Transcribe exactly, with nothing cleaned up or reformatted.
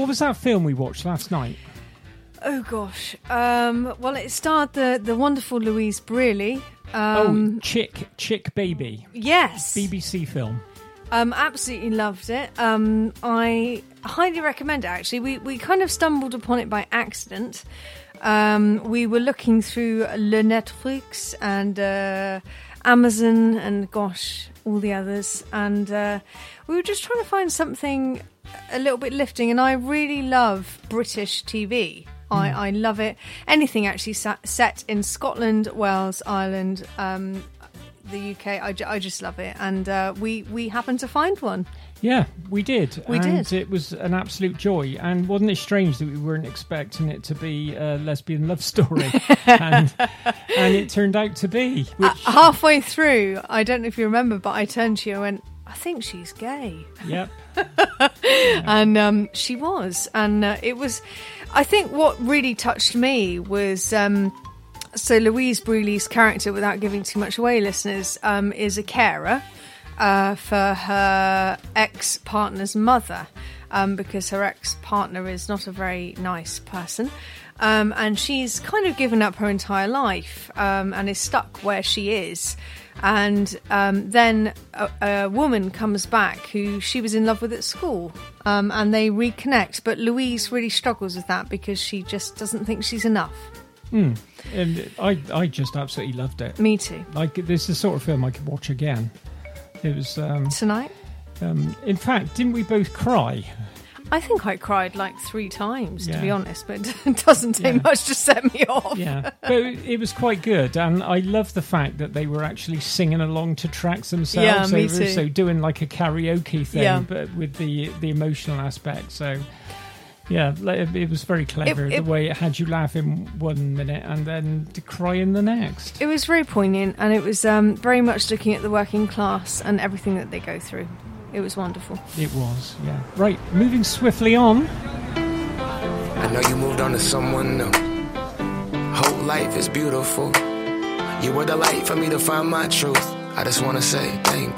what was that film we watched last night? Oh gosh. Um, well, it starred the the wonderful Louise Brealey. Um, oh, Chick Chick Baby. Yes. B B C film. Um, absolutely loved it. Um, I highly recommend it. Actually, we we kind of stumbled upon it by accident. Um, we were looking through Le Netflix and uh, Amazon and gosh, all the others, and uh, we were just trying to find something a little bit lifting. And I really love British T V. I, I love it. Anything actually sa- set in Scotland, Wales, Ireland, um, the U K. I, ju- I just love it. And uh, we, we happened to find one. Yeah, we did. We and did. It was an absolute joy. And wasn't it strange that we weren't expecting it to be a lesbian love story? and, and it turned out to be. Which... Uh, halfway through, I don't know if you remember, but I turned to you and went, I think she's gay. Yep. yeah. And um, she was. And uh, it was... I think what really touched me was... Um, so Louise Brealey's character, without giving too much away, listeners, um, is a carer uh, for her ex-partner's mother, um, because her ex-partner is not a very nice person. Um, and she's kind of given up her entire life um, and is stuck where she is. And um, then a, a woman comes back who she was in love with at school, um, and they reconnect. But Louise really struggles with that because she just doesn't think she's enough. Mm. And I, I just absolutely loved it. Me too. Like, this is the sort of film I could watch again. It was um, tonight. Um, in fact, didn't we both cry? I think I cried like three times, yeah. to be honest, but it doesn't take yeah. much to set me off. Yeah, but it was quite good, and I love the fact that they were actually singing along to tracks themselves. Yeah, me so, too. So doing like a karaoke thing, yeah. but with the the emotional aspect. So yeah, it was very clever, it, the it, way it had you laugh in one minute and then to cry in the next. It was very poignant, and it was um, very much looking at the working class and everything that they go through. It was wonderful. It was, yeah. Right, moving swiftly on. I know you moved on to someone new. Whole life is beautiful. You were the light for me to find my truth. I just want to say thank you.